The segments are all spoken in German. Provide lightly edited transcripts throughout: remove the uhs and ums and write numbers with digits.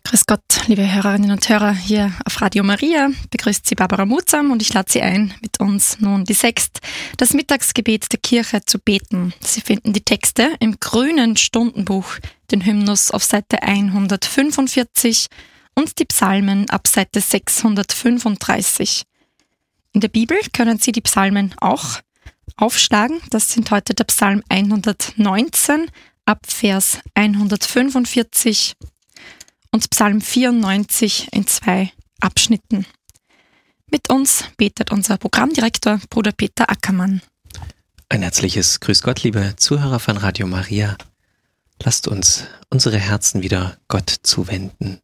Grüß Gott, liebe Hörerinnen und Hörer hier auf Radio Maria. Begrüßt Sie Barbara Mutsam und ich lade Sie ein, mit uns nun die Sext, das Mittagsgebet der Kirche zu beten. Sie finden die Texte im grünen Stundenbuch, den Hymnus auf Seite 145 und die Psalmen ab Seite 635. In der Bibel können Sie die Psalmen auch aufschlagen. Das sind heute der Psalm 119 ab Vers 145 und Psalm 94 in 2 Abschnitten. Mit uns betet unser Programmdirektor Bruder Peter Ackermann. Ein herzliches Grüß Gott, liebe Zuhörer von Radio Maria. Lasst uns unsere Herzen wieder Gott zuwenden.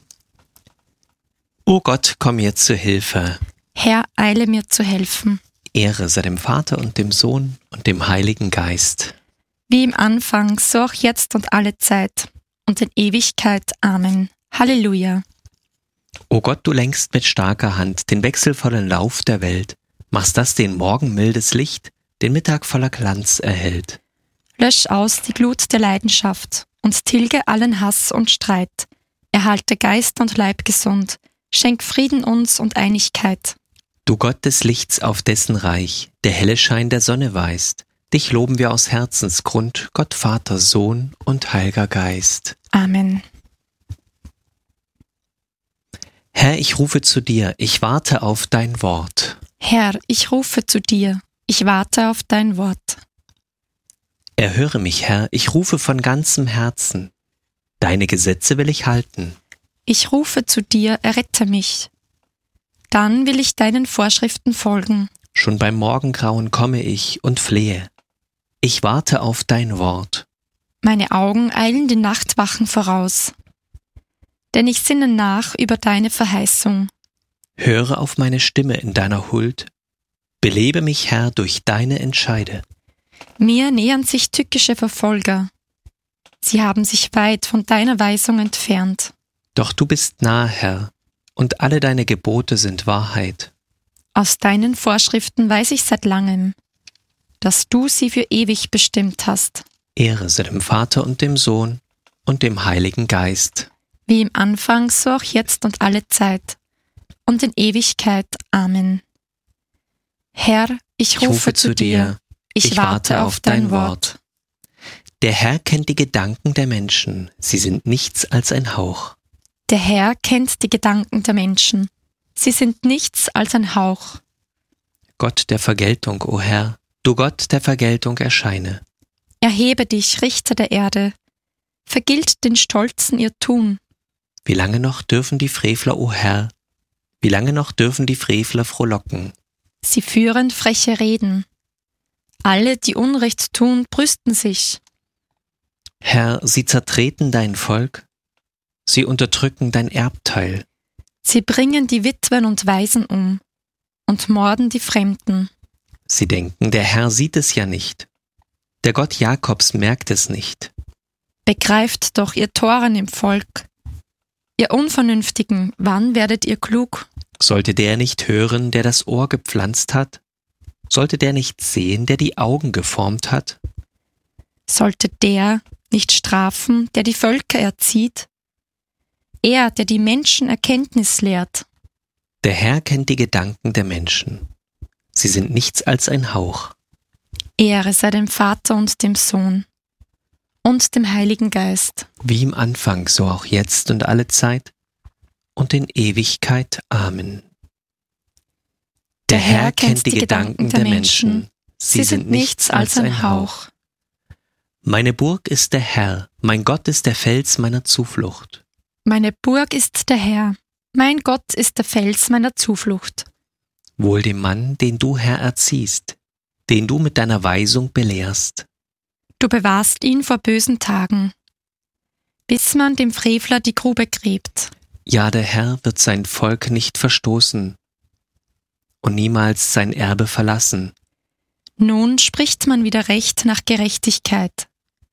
O Gott, komm mir zu Hilfe. Herr, eile mir zu helfen. Ehre sei dem Vater und dem Sohn und dem Heiligen Geist. Wie im Anfang, so auch jetzt und alle Zeit und in Ewigkeit. Amen. Halleluja. O Gott, du lenkst mit starker Hand den wechselvollen Lauf der Welt, machst, dass den Morgen mildes Licht, den Mittag voller Glanz erhellt. Lösch aus die Glut der Leidenschaft und tilge allen Hass und Streit. Erhalte Geist und Leib gesund, schenk Frieden uns und Einigkeit. Du Gott des Lichts, auf dessen Reich der helle Schein der Sonne weist, dich loben wir aus Herzensgrund, Gott Vater, Sohn und Heiliger Geist. Amen. Herr, ich rufe zu dir, ich warte auf dein Wort. Herr, ich rufe zu dir, ich warte auf dein Wort. Erhöre mich, Herr, ich rufe von ganzem Herzen. Deine Gesetze will ich halten. Ich rufe zu dir, errette mich. Dann will ich deinen Vorschriften folgen. Schon beim Morgengrauen komme ich und flehe. Ich warte auf dein Wort. Meine Augen eilen den Nachtwachen voraus. Denn ich sinne nach über deine Verheißung. Höre auf meine Stimme in deiner Huld. Belebe mich, Herr, durch deine Entscheide. Mir nähern sich tückische Verfolger. Sie haben sich weit von deiner Weisung entfernt. Doch du bist nah, Herr, und alle deine Gebote sind Wahrheit. Aus deinen Vorschriften weiß ich seit langem, dass du sie für ewig bestimmt hast. Ehre sei dem Vater und dem Sohn und dem Heiligen Geist. Wie im Anfang, so auch jetzt und alle Zeit und in Ewigkeit. Amen. Herr, ich rufe zu dir, ich warte auf dein Wort. Der Herr kennt die Gedanken der Menschen, sie sind nichts als ein Hauch. Der Herr kennt die Gedanken der Menschen, sie sind nichts als ein Hauch. Gott der Vergeltung, o Herr, du Gott der Vergeltung erscheine. Erhebe dich, Richter der Erde, vergilt den Stolzen ihr Tun. Wie lange noch dürfen die Frevler, o Herr, wie lange noch dürfen die Frevler frohlocken? Sie führen freche Reden. Alle, die Unrecht tun, brüsten sich. Herr, sie zertreten dein Volk, sie unterdrücken dein Erbteil. Sie bringen die Witwen und Waisen um und morden die Fremden. Sie denken, der Herr sieht es ja nicht. Der Gott Jakobs merkt es nicht. Begreift doch, ihr Toren im Volk. Ihr Unvernünftigen, wann werdet ihr klug? Sollte der nicht hören, der das Ohr gepflanzt hat? Sollte der nicht sehen, der die Augen geformt hat? Sollte der nicht strafen, der die Völker erzieht? Er, der die Menschen Erkenntnis lehrt. Der Herr kennt die Gedanken der Menschen. Sie sind nichts als ein Hauch. Ehre sei dem Vater und dem Sohn und dem Heiligen Geist. Wie im Anfang, so auch jetzt und alle Zeit und in Ewigkeit. Amen. Der Herr kennt die Gedanken der Menschen. Sie sind nichts als ein Hauch. Meine Burg ist der Herr, mein Gott ist der Fels meiner Zuflucht. Meine Burg ist der Herr, mein Gott ist der Fels meiner Zuflucht. Wohl dem Mann, den du, Herr, erziehst, den du mit deiner Weisung belehrst. Du bewahrst ihn vor bösen Tagen, bis man dem Frevler die Grube gräbt. Ja, der Herr wird sein Volk nicht verstoßen und niemals sein Erbe verlassen. Nun spricht man wieder Recht nach Gerechtigkeit.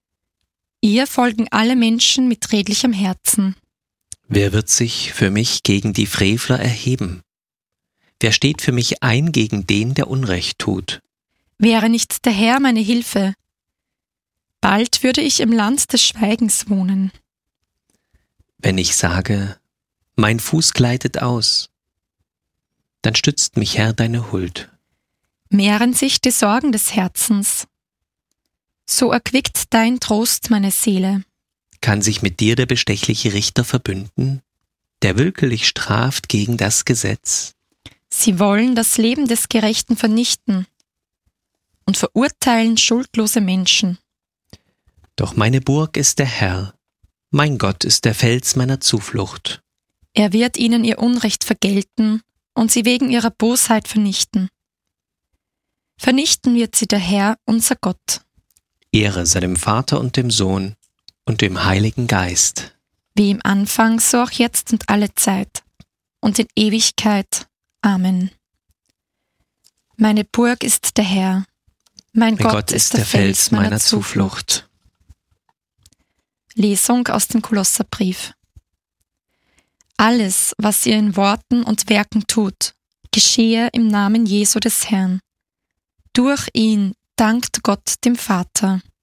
Ihr folgen alle Menschen mit redlichem Herzen. Wer wird sich für mich gegen die Frevler erheben? Wer steht für mich ein gegen den, der Unrecht tut? Wäre nicht der Herr meine Hilfe, bald würde ich im Land des Schweigens wohnen. Wenn ich sage, mein Fuß gleitet aus, dann stützt mich, Herr, deine Huld. Mehren sich die Sorgen des Herzens, so erquickt dein Trost meine Seele. Kann sich mit dir der bestechliche Richter verbünden, der willkürlich straft gegen das Gesetz? Sie wollen das Leben des Gerechten vernichten und verurteilen schuldlose Menschen. Doch meine Burg ist der Herr, mein Gott ist der Fels meiner Zuflucht. Er wird ihnen ihr Unrecht vergelten und sie wegen ihrer Bosheit vernichten. Vernichten wird sie der Herr, unser Gott. Ehre sei dem Vater und dem Sohn und dem Heiligen Geist. Wie im Anfang, so auch jetzt und alle Zeit und in Ewigkeit. Amen. Meine Burg ist der Herr, mein Gott ist der Fels meiner Zuflucht. Lesung aus dem Kolosserbrief. Alles, was ihr in Worten und Werken tut, geschehe im Namen Jesu des Herrn. Durch ihn dankt Gott dem Vater.